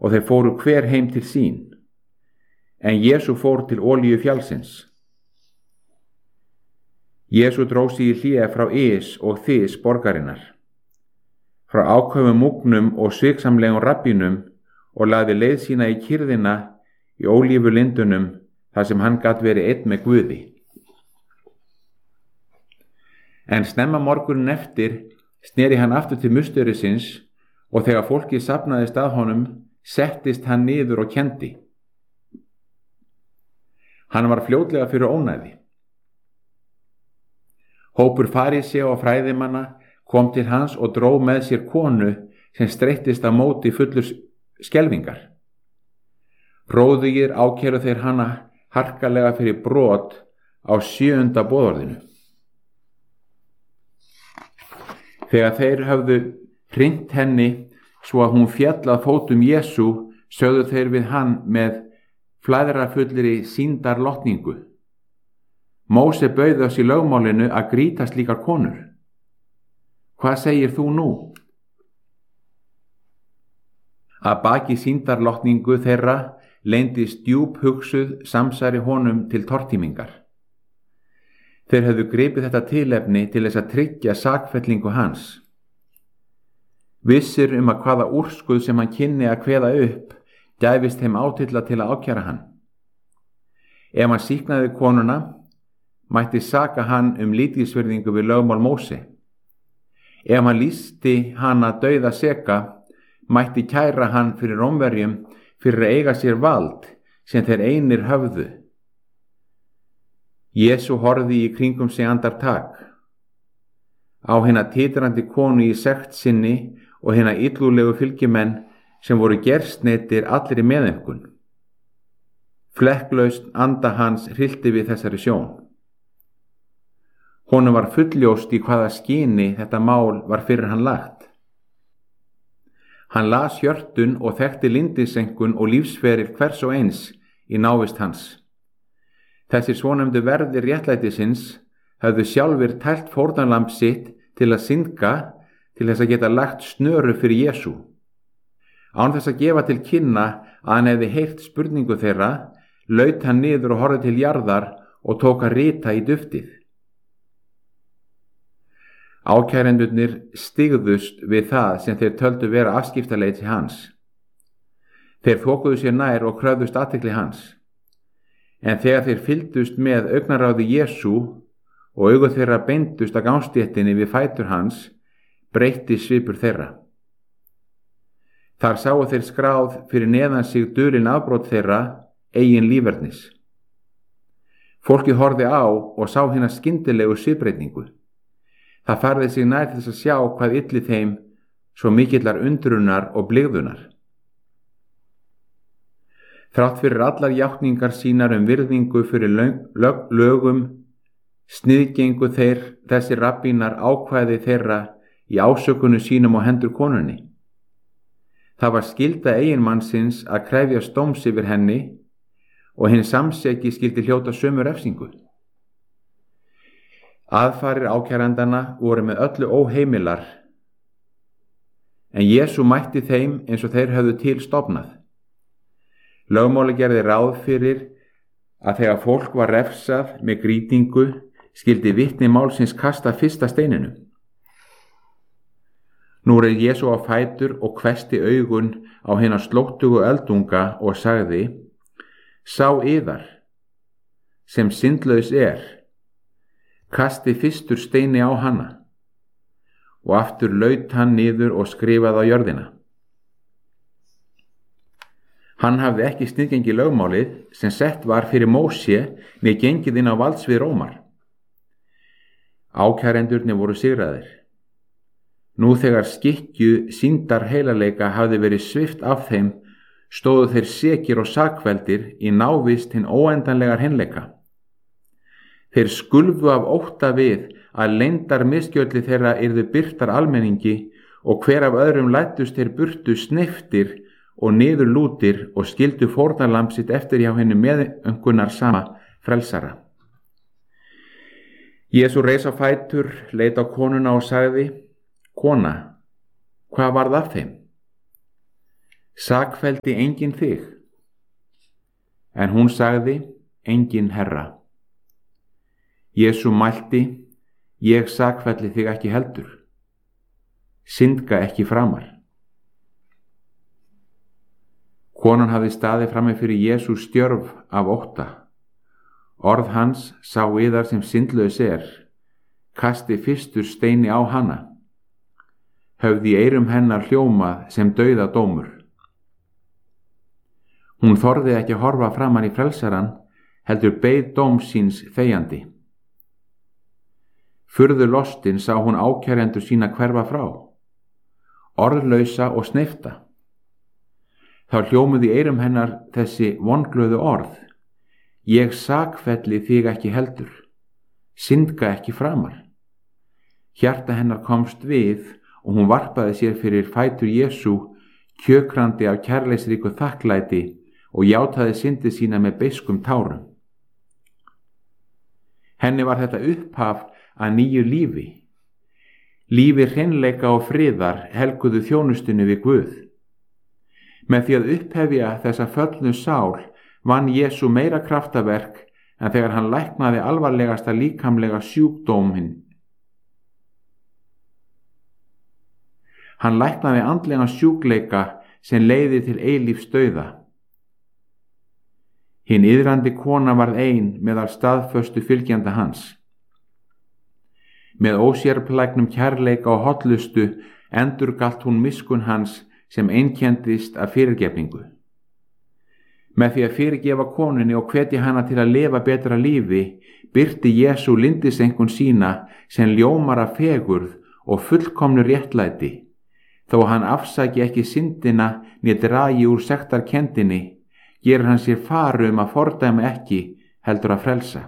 og þeir fóru hver heim til sín, en Jesú fór til Olíufjallsins. Jesú dró sig í hlé frá Ys og Þys borgarinnar, frá áköfum múgnum og sviksamlegum rabbínum, og lagði leið sína í kyrrðina í ólífulindunum þar sem hann gat verið einn með Guði. En snemma morgunin eftir sneri hann aftur til musterisins, og þegar fólkið safnaðist að honum, settist hann niður og kenndi. Hann var fljótlega fyrir ónæði. Hópur farísea og fræðimanna kom til hans og dró með sér konu sem streittist á móti fullur skelfingar. Hróðugir ákæru þeir hana harkalega fyrir brot á 7. boðorðinu. Þegar þeir höfðu hrint henni svo að hún féll að fótum Jesú, sögðu þeir við hann með flæðrafullri sýndarlotningu: Móse bauð oss í lögmálinu að grýta slíkar konur. Hvað segir þú nú? Að baki sýndarlotningu þeirra leyndist djúp hugsuð samsæri honum til tortímingar. Þeir höfðu gripið þetta tilefni til þess að tryggja sakfellingu hans. Vissir að hvaða úrskurð sem hann kynni að kveða upp gæfist þeim átilla til að ákæra hann. Ef hann sýknaði konuna, mætti saka hann lítilsvirðingu við lögmál Móse. Ef hann lýsti hana dauða seka, mætti kæra hann fyrir Rómverjum fyrir að eiga sér vald sem þeir einir höfðu. Jesú horfði í kringum sig andartak. Á hina titrandi konu í sekt sinni og hina illúlegu fylgimenn sem voru gersneytir allir í meðaumkun. Flekklaust anda hans hryllti við þessari sjón. Honum var fulljóst í hvaða skyni þetta mál var fyrir hann lagt. Hann las hjörtun og þekkti lyndisenkun og lífsferil hvers og eins í návist hans. Þessir svonefndu verðir réttlætisins höfðu sjálfir tælt fórnarlamb sitt til að syndga, til þess að geta lagt snöru fyrir Jesú. Án þess að gefa til kynna að hann hefði heyrt spurningu þeirra, laut hann niður og horfði til jarðar og tók að rita í duftið. Ákærendurnir stigðust við það sem þeir töldu vera afskiptaleið til hans. Þeir þokuðu sér nær og kröfðust athygli hans. En þegar þeir fylgdust með augnaráði Jesú og augu þeirra beindust að gangstéttinni við fætur hans, breytti svipur þeirra. Þar sáu þeir skráð fyrir neðan sig dulin afbrot þeirra eigin lífernis. Fólkið horfði á og sá hina skyndilegu svipbreytingu. Það færði sig nær til þess að sjá hvað ylli þeim svo mikillar undrunar og blygðunar. Þrátt fyrir allar játningar sínar virðingu fyrir lögum, sniðgengu þessi rabbínar ákvæði þeirra í ásökunu sínum á hendur konunni. Það var skylda eiginmannsins að krefjast dóms yfir henni og hinn samseki skyldi hljóta sömu refsingu. Aðfarir ákærandana voru með öllu óheimilar, en Jesú mætti þeim eins og þeir höfðu til stofnað. Lögmáli gerði ráð fyrir að þegar fólk var refsað með grýtingu skyldi vitni málsins kasta fyrsta steininu. Nú reið Jesú á fætur og hvessti augun á hina slóttugu öldunga og sagði: Sá yðar, sem syndlaus kasti fyrstur steini á hana. Og aftur laut hann niður og skrifaði á jörðina. Hann hafði ekki sniðgengið lögmálið sem sett var fyrir Móse né gengið inn á valdsvið Rómar. Ákærendurnir voru sigraðir. Nú þegar skikkju sýndar heilagleika hafði verið svipt af þeim, stóðu þeir sekir og sakveldir í návist hinn óendanlegar hreinleika. Þeir skulfu af ótta við að leyndar misgjörli þeirra yrðu birtar almenningi og hver af öðrum læddust þeir burtu sneyptir og niður lútir og skildu fórnarlamb sitt eftir hjá henni meðöngunar sama frelsara. Jesú reis á fætur, leit á konuna og sagði: Kona, hvað varð af þeim? Sakfelldi enginn þig? En hún sagði, enginn Herra. Jesú mælti, ég sakfelli þig ekki heldur. Syndga ekki framar. Konan hafði staðið frammi fyrir Jesú stjörf af ótta. Orð hans sá yðar sem syndlaus kasti fyrstur steini á hana. Höfði í eyrum hennar hljómað sem dauðadómur. Hún þorði ekki að horfa framan í frelsaran, heldur beið dóms síns þegjandi. Furðu lostin sá hún ákærendur sína hverfa frá, orðlausa og sneifta. Þá hljómuðu í eyrum hennar þessi vonglöðu orð, ég sakfelli þig ekki heldur, syndga ekki framar. Hjarta hennar komst við og hún varpaði sér fyrir fætur Jesú, kjökrandi af kærleiksríku þakklæti og játaði syndi sína með beiskum tárum. Henni var þetta upphaf að nýju lífi. Lífi hreinleika og friðar helguðu þjónustunni við Guð. Með því að upphefja þessa föllnu sál vann Jesú meira kraftaverk en þegar hann læknaði alvarlegasta líkamlega sjúkdóminn. Hann læknaði andlega sjúkleika sem leiði til eilífs dauða. Hin iðrandi kona varð ein meðal staðföstu fylgjanda hans. Með ósérplægnum kærleika og hollustu endurgalt hún miskunn hans sem einkendist af fyrirgefningu. Með því að fyrirgefa konunni og hvetja hana til að lifa betra lífi, birti Jesú lindisengun sína sem ljómar af fegurð og fullkomnu réttlæti, þó hann afsaki ekki syndina né dragi úr sektarkenndinni, gerir hann sér far að fordæma ekki heldur að frelsa.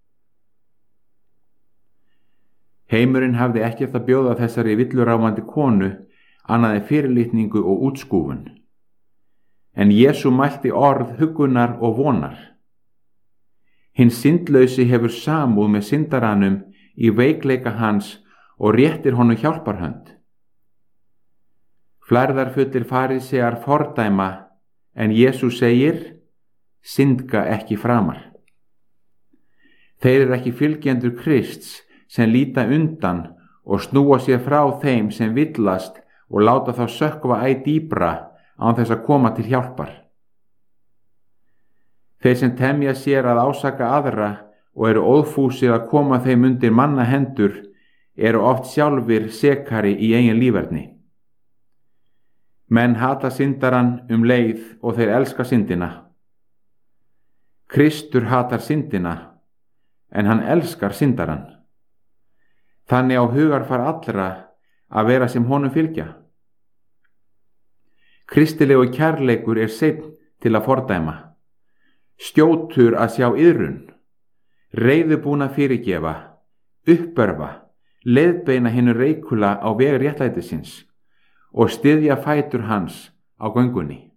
Heimurinn hafði ekkert að bjóða þessari villuráfandi konu annað en fyrirlitningu og útskúfun. En Jesú mælti orð huggunar og vonar. Hinn syndlausi hefur samúð með syndaranum í veikleika hans og réttir honum hjálparhönd. Flærðarfullir farísear fordæma, en Jesú segir, syndga ekki framar. Þeir eru ekki fylgjendur Krists sem líta undan og snúa sér frá þeim sem villast og láta þá sökkva æ dýpra án þess að koma til hjálpar. Þeir sem temja sér að ásaka aðra og eru óðfúsir að koma þeim undir manna hendur eru oft sjálfir sekari í eigin líferni. Menn hata syndaran leið og þeir elska syndina. Kristur hatar syndina, en hann elskar syndaran. Þannig á hugarfar allra að vera sem honum fylgja. Kristilegu kærleikur seinn til að fordæma, skjótur að sjá iðrun, reiðubúin að fyrirgefa, uppörva, leiðbeina hinu reikula á veg réttlætisins og styðja fætur hans á göngunni.